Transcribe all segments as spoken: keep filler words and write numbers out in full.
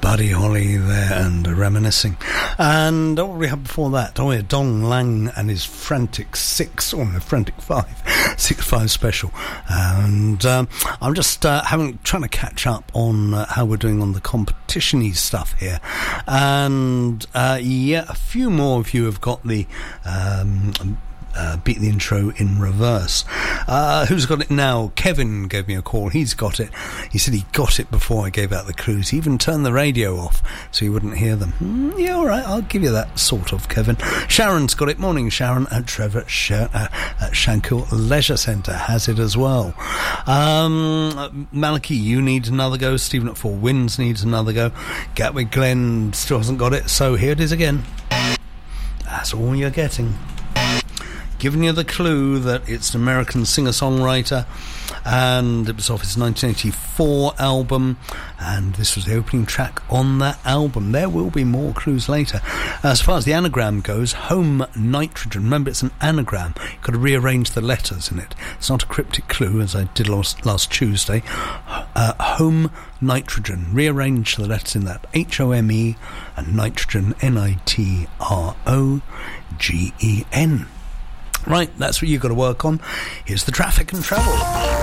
Buddy Holly there and reminiscing. And what we had before that? Oh yeah, Don Lang and his Frantic Six, or no, Frantic Five, Six Five Special. And um, I'm just uh, having trying to catch up on uh, how we're doing on the competition-y stuff here. And uh, yeah, a few more of you have got the Um, Uh, beat the intro in reverse. Uh, who's got it now? Kevin gave me a call. He's got it. He said he got it before I gave out the clues. He even turned the radio off so he wouldn't hear them. Mm, yeah, all right, I'll give you that sort of, Kevin. Sharon's got it. Morning, Sharon. And Trevor Sh- uh, at Shankill Leisure Centre has it as well. Um, Malachi, you need another go. Stephen at Four Winds needs another go. Gatwick Glen still hasn't got it, so here it is again. That's all you're getting. Giving you the clue that it's an American singer-songwriter, and it was off his nineteen eighty-four album, and this was the opening track on that album. There will be more clues later. As far as the anagram goes, Home Nitrogen. Remember, it's an anagram. You've got to rearrange the letters in it. It's not a cryptic clue, as I did last, last Tuesday. Uh, Home Nitrogen. Rearrange the letters in that. H O M E and nitrogen, N I T R O G E N. Right, that's what you've got to work on. Here's the traffic and travel.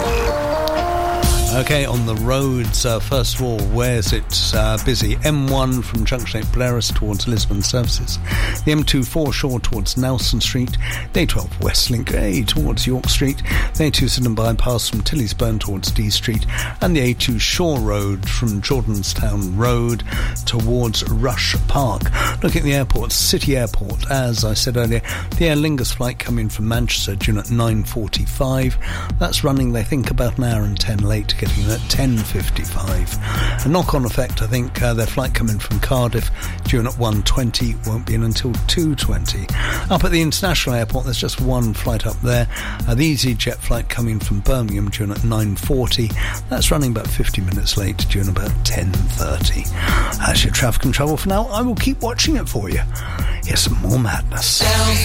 Okay, on the roads, uh, first of all, where's it uh, busy? M one from Junction eight Blaris towards Lisbon Services. The M two foreshore towards Nelson Street. The A twelve Westlink A towards York Street. The A two Sydenham Bypass from Tillysburn towards D Street. And the A two Shore Road from Jordanstown Road towards Rush Park. Looking at the airport, City Airport, as I said earlier, the Aer Lingus flight coming from Manchester due at nine forty-five. That's running, they think, about an hour and ten late, getting in at ten fifty-five. A knock-on effect, I think, uh, their flight coming from Cardiff due at one twenty won't be in until two twenty. Up at the international airport, there's just one flight up there. Uh, the EasyJet flight coming from Birmingham due at nine forty. That's running about fifty minutes late, due at about ten thirty. That's your traffic and travel for now. I will keep watching it for you. Here's some more madness.